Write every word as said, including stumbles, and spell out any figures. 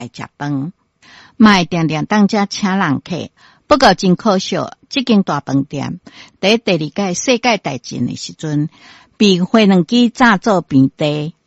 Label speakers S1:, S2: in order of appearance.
S1: 来食饭，嘛会定定当遮请人客。不过真可惜，这间大饭店在第二届世界大战的时阵，被火两机炸做平地。